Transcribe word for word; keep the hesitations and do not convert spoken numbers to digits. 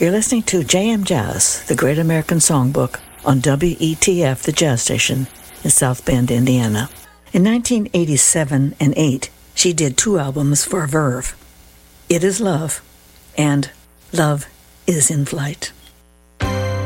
You're listening to J M Jazz, the Great American Songbook, on W E T F, the jazz station in South Bend, Indiana. In nineteen eighty-seven and eight, she did two albums for Verve, It Is Love and Love Is in Flight.